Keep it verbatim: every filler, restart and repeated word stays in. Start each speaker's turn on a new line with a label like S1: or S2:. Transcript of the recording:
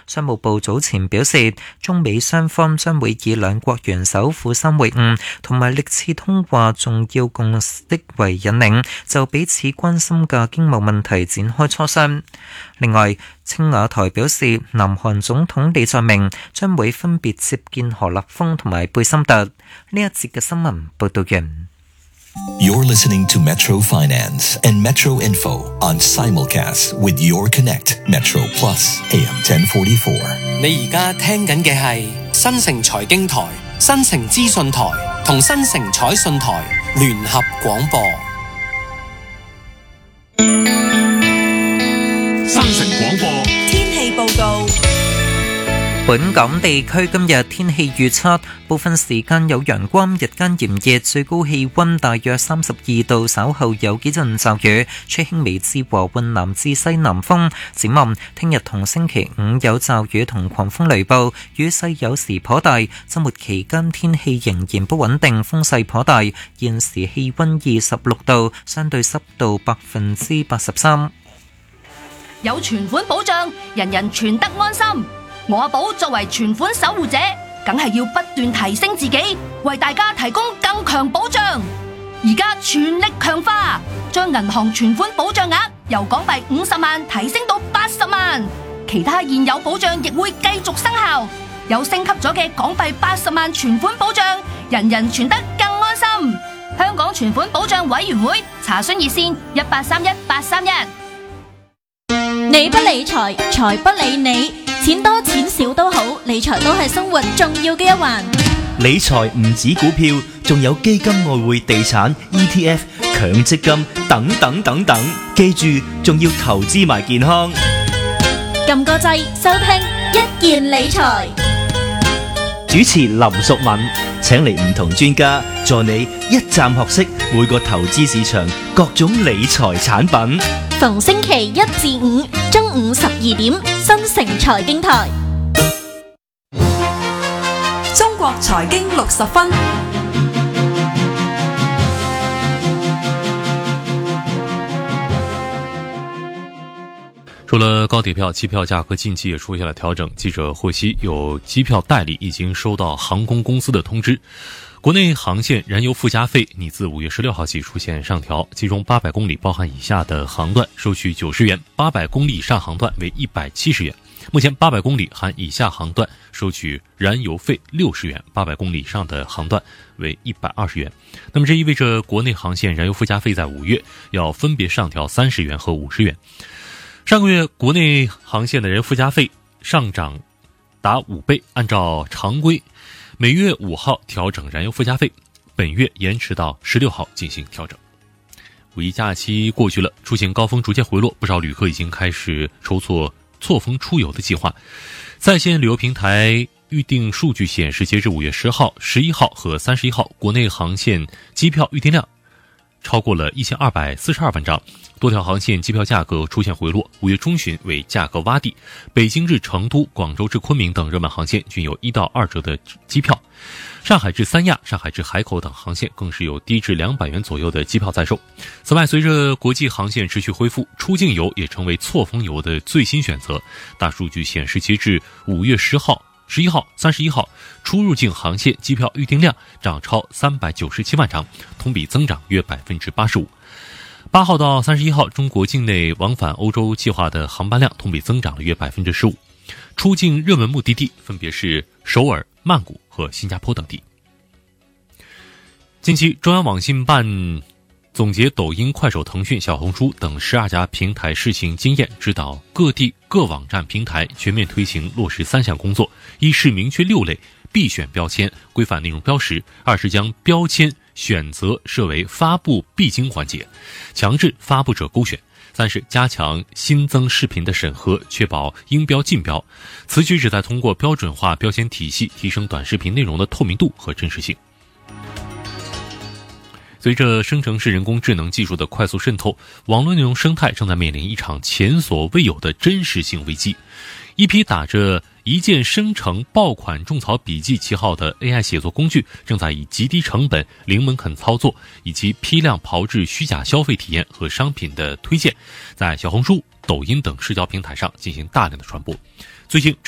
S1: 商務部早前表示，中美雙方將會以兩國元首撫心會晤同埋歷次通話重要共識為引領，就彼此關心嘅經貿問題展開磋商。另外，青瓦台表示，南韓總統李在明將會分別接見何立峰同埋貝森特。呢一節嘅新聞報道完。
S2: You're listening to Metro Finance and Metro Info on Simulcast with Your Connect Metro Plus A M ten forty-four。
S3: 你而家聽緊嘅係新城財經台、新城資訊台同新城彩訊台聯合廣播。
S4: 新城廣播
S5: 天氣報告。
S1: 本港地區今日天氣預測，部分時間有陽光，日間炎熱，最高氣溫大約三十二度，稍後有幾陣驟雨，吹輕微至和緩南至西南風。展望聽日同星期五有驟雨同狂風雷暴，雨勢有時頗大。週末期間天氣仍然不穩定，風勢頗大。現時氣溫二十六度，相對濕度百分之八十三。
S6: 有存款保障，人人存得安心。我阿寶作為存款守護者，梗係要不斷提升自己，為大家提供更強保障。而家全力強化，將銀行存款保障額由港幣五十萬提升到八十萬，其他現有保障亦會繼續生效。有升級咗嘅港幣八十萬存款保障，人人存得更安心。香港存款保障委員會查詢熱線一八三一八三一。
S7: 你不理財，財不理你。錢多錢少都好，理財都係生活重要嘅一環。
S8: 理財唔止股票，仲有基金、外匯、地產、E T F、強積金等等等等。記住，仲要投資埋健康。
S7: 撳個掣，收聽一件理財。
S8: 主持林淑敏，請嚟唔同專家助你一站學識每個投資市場各種理財產品。
S7: 逢星期一至五中午十二點，新城財經台。
S5: 中國財經六十分。
S4: 除了高铁票、机票价格近期也出现了调整，记者获悉，有机票代理已经收到航空公司的通知，国内航线燃油附加费拟自五月十六号起出现上调，其中八百公里包含以下的航段收取九十元，八百公里以上航段为一百七十元。目前八百公里含以下航段收取燃油费六十元，八百公里以上的航段为一百二十元。那么这意味着国内航线燃油附加费在五月要分别上调三十元和五十元。上个月国内航线的燃油附加费上涨达五倍，按照常规每月五号调整燃油附加费，本月延迟到十六号进行调整。五一假期过去了，出行高峰逐渐回落，不少旅客已经开始筹措错峰出游的计划。在线旅游平台预订数据显示，截至五月十号、十一号和三十一号，国内航线机票预订量超过了一千二百四十二万张，多条航线机票价格出现回落，五月中旬为价格洼地，北京至成都、广州至昆明等热门航线均有一到二折的机票，上海至三亚、上海至海口等航线更是有低至两百元左右的机票在售。此外，随着国际航线持续恢复，出境游也成为错峰游的最新选择。大数据显示，截至五月十号、十一号、三十一号，出入境航线机票预订量涨超三百九十七万张，同比增长约百分之八十五。八号到三十一号，中国境内往返欧洲计划的航班量同比增长了约百分之十五。出境热门目的地分别是首尔、曼谷和新加坡等地。近期，中央网信办总结抖音、快手、腾讯、小红书等十二家平台试行经验，指导各地各网站平台全面推行落实三项工作：一是明确六类必选标签，规范内容标识；二是将标签选择设为发布必经环节，强制发布者勾选；三是加强新增视频的审核，确保应标尽标。此举旨在通过标准化标签体系，提升短视频内容的透明度和真实性。随着生成式人工智能技术的快速渗透，网络内容生态正在面临一场前所未有的真实性危机。一批打着一键生成爆款种草笔记旗号的 A I 写作工具，正在以极低成本、零门槛操作以及批量炮制虚假消费体验和商品的推荐，在小红书、抖音等社交平台上进行大量的传播。最近